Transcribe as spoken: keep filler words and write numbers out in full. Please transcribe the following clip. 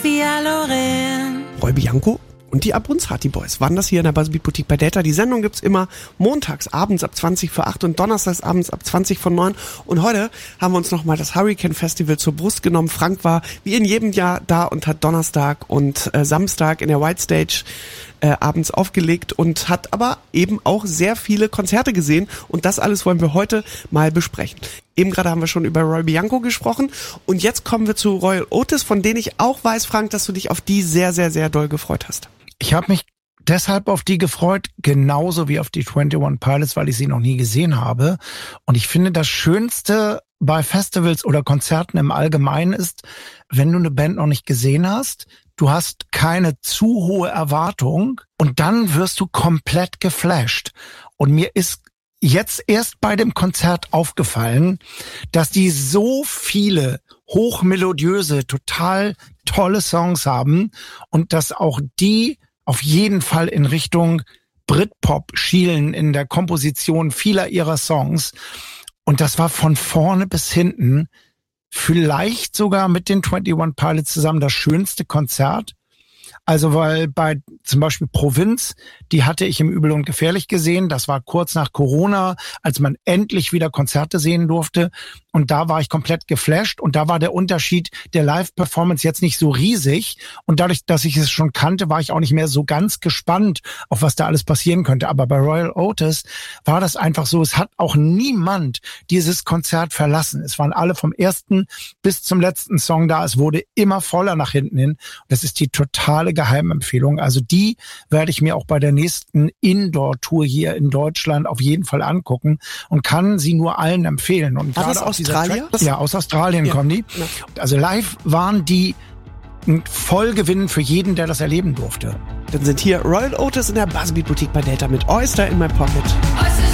Via Loren. Roy Bianco und die Abunzrati Boys waren das hier in der Buzzbeat Boutique bei Delta. Die Sendung gibt's immer montags abends ab zwanzig vor acht und donnerstags abends ab zwanzig vor neun. Und heute haben wir uns nochmal das Hurricane Festival zur Brust genommen. Frank war wie in jedem Jahr da und hat Donnerstag und äh, Samstag in der White Stage äh, abends aufgelegt und hat aber eben auch sehr viele Konzerte gesehen. Und das alles wollen wir heute mal besprechen. Eben gerade haben wir schon über Roy Bianco gesprochen und jetzt kommen wir zu Royal Otis, von denen ich auch weiß, Frank, dass du dich auf die sehr, sehr, sehr doll gefreut hast. Ich habe mich deshalb auf die gefreut, genauso wie auf die einundzwanzig Pilots, weil ich sie noch nie gesehen habe. Und ich finde, das Schönste bei Festivals oder Konzerten im Allgemeinen ist, wenn du eine Band noch nicht gesehen hast, du hast keine zu hohe Erwartung und dann wirst du komplett geflasht. Und mir ist jetzt erst bei dem Konzert aufgefallen, dass die so viele hochmelodiöse, total tolle Songs haben und dass auch die auf jeden Fall in Richtung Britpop schielen in der Komposition vieler ihrer Songs. Und das war von vorne bis hinten vielleicht sogar mit den einundzwanzig Pilots zusammen das schönste Konzert. Also weil bei zum Beispiel Provinz, die hatte ich im Übel und Gefährlich gesehen. Das war kurz nach Corona, als man endlich wieder Konzerte sehen durfte. Und da war ich komplett geflasht. Und da war der Unterschied der Live-Performance jetzt nicht so riesig. Und dadurch, dass ich es schon kannte, war ich auch nicht mehr so ganz gespannt, auf was da alles passieren könnte. Aber bei Royal Otis war das einfach so, es hat auch niemand dieses Konzert verlassen. Es waren alle vom ersten bis zum letzten Song da. Es wurde immer voller nach hinten hin. Das ist die totale Geheimempfehlung. Also die werde ich mir auch bei der nächsten Indoor-Tour hier in Deutschland auf jeden Fall angucken und kann sie nur allen empfehlen. Und war das Australier? Track, ja, aus Australien ja. kommen die. Ja. Also live waren die ein Vollgewinn für jeden, der das erleben durfte. Dann sind hier Royal Otis in der Buzzbeat Boutique bei Delta mit Oyster in My Pocket.